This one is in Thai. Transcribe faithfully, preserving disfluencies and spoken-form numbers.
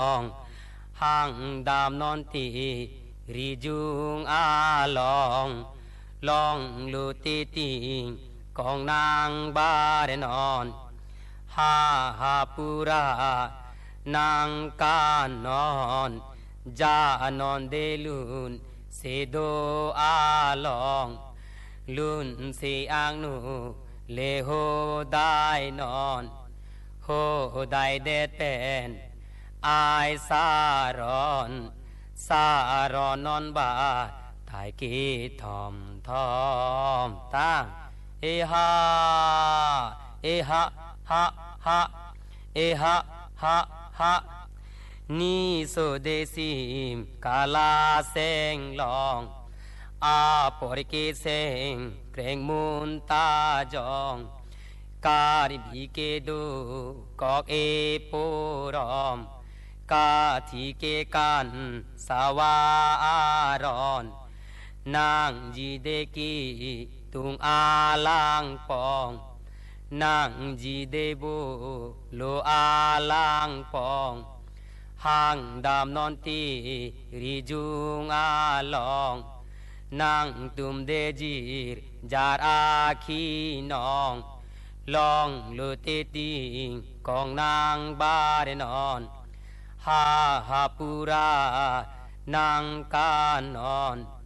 องห่างดามนอนตีรีจุงอาลองลองลูตีติงกองนางบาเรนอนฮาฮาปุรานางกานอนจานอนเดลุนเสโดอาลองลุนเสอังนูเลโฮได้นอนโฮได้เดเตนอายสารอนสารอนนอนบาตายกีทอมทอมตั้งเอฮาเอฮะฮะฮะเอฮะฮะฮะนี่โซเดซิมกาลาเซงลองอาปอริเกเซงเกรงมุนตาจองการิบิเกดูกอกเอปูรอมกาทีเกกันสาวารอนนางจีเดกีตุงอาลังปองนางจีเดบูโลอาลังปองห่างดามนอนตีริจุงอาลองนางตุมเดจีรจาราคีนองลองลุติติงกองนางบาเรนอนฮาฮาปุรานางกานอน